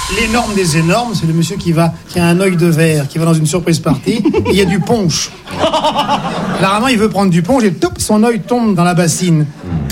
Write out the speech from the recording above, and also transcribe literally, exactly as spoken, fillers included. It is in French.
l'énorme des énormes, c'est le monsieur qui va, qui a un œil de verre, qui va dans une surprise party, et il y a du punch. Là, vraiment, il veut prendre du punch et top, son œil tombe dans la bassine.